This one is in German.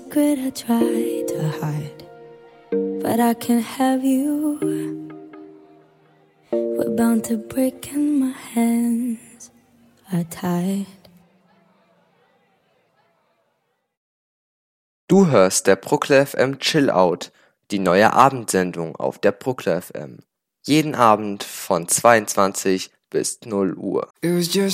secret I try to hide, but I can't have you. We're bound to break and my hands are tied. Du hörst der Bruckler FM Chill Out, die neue Abendsendung auf der Bruckler FM. Jeden Abend von 22 bis 0 Uhr.